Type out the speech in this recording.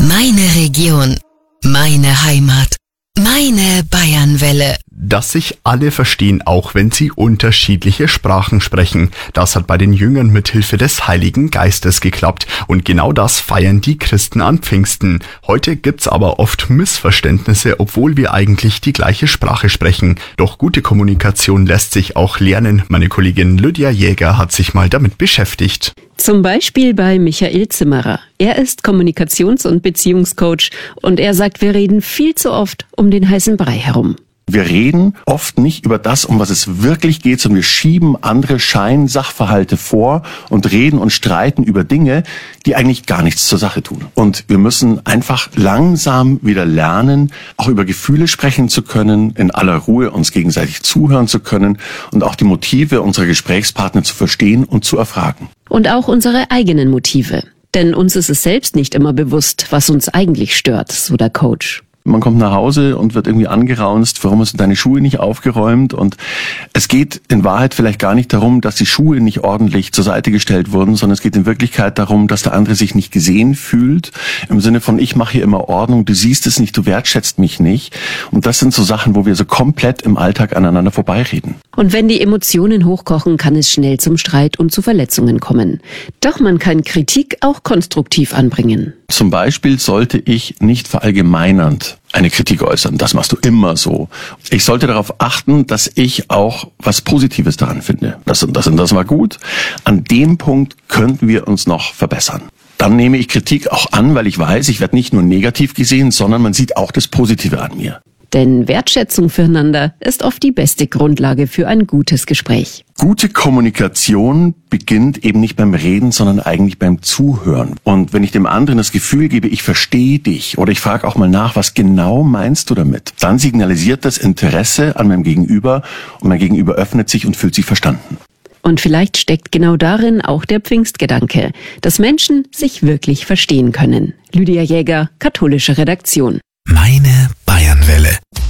Meine Region, meine Heimat, meine Bayernwelle. Dass sich alle verstehen, auch wenn sie unterschiedliche Sprachen sprechen. Das hat bei den Jüngern mithilfe des Heiligen Geistes geklappt. Und genau das feiern die Christen an Pfingsten. Heute gibt's aber oft Missverständnisse, obwohl wir eigentlich die gleiche Sprache sprechen. Doch gute Kommunikation lässt sich auch lernen. Meine Kollegin Lydia Jäger hat sich mal damit beschäftigt. Zum Beispiel bei Michael Zimmerer. Er ist Kommunikations- und Beziehungscoach und er sagt, wir reden viel zu oft um den heißen Brei herum. Wir reden oft nicht über das, um was es wirklich geht, sondern wir schieben andere Scheinsachverhalte vor und reden und streiten über Dinge, die eigentlich gar nichts zur Sache tun. Und wir müssen einfach langsam wieder lernen, auch über Gefühle sprechen zu können, in aller Ruhe uns gegenseitig zuhören zu können und auch die Motive unserer Gesprächspartner zu verstehen und zu erfragen. Und auch unsere eigenen Motive. Denn uns ist es selbst nicht immer bewusst, was uns eigentlich stört, so der Coach. Man kommt nach Hause und wird irgendwie angeraunzt, warum hast du deine Schuhe nicht aufgeräumt? Und es geht in Wahrheit vielleicht gar nicht darum, dass die Schuhe nicht ordentlich zur Seite gestellt wurden, sondern es geht in Wirklichkeit darum, dass der andere sich nicht gesehen fühlt. Im Sinne von, ich mache hier immer Ordnung, du siehst es nicht, du wertschätzt mich nicht. Und das sind so Sachen, wo wir so komplett im Alltag aneinander vorbeireden. Und wenn die Emotionen hochkochen, kann es schnell zum Streit und zu Verletzungen kommen. Doch man kann Kritik auch konstruktiv anbringen. Zum Beispiel sollte ich nicht verallgemeinernd eine Kritik äußern. Das machst du immer so. Ich sollte darauf achten, dass ich auch was Positives daran finde. Das und das und das war gut. An dem Punkt könnten wir uns noch verbessern. Dann nehme ich Kritik auch an, weil ich weiß, ich werde nicht nur negativ gesehen, sondern man sieht auch das Positive an mir. Denn Wertschätzung füreinander ist oft die beste Grundlage für ein gutes Gespräch. Gute Kommunikation beginnt eben nicht beim Reden, sondern eigentlich beim Zuhören. Und wenn ich dem anderen das Gefühl gebe, ich verstehe dich oder ich frage auch mal nach, was genau meinst du damit, dann signalisiert das Interesse an meinem Gegenüber und mein Gegenüber öffnet sich und fühlt sich verstanden. Und vielleicht steckt genau darin auch der Pfingstgedanke, dass Menschen sich wirklich verstehen können. Lydia Jäger, katholische Redaktion. Meine Bayernwelle.